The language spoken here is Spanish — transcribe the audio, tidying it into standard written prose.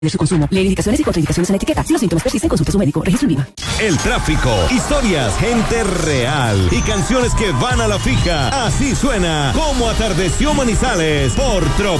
de su consumo. Lee indicaciones y contraindicaciones en la etiqueta. Si los síntomas persisten, consulte a su médico. Registro IVA. El tráfico, historias, gente real y canciones que van a la fija. Así suena Como Atardeció Manizales por Trop.